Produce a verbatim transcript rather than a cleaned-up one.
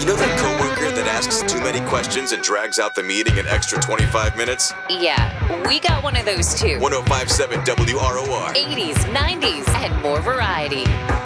You know that coworker that asks too many questions and drags out the meeting an extra twenty-five minutes? Yeah, we got one of those too. one oh five point seven W R O R. eighties, nineties, and more variety.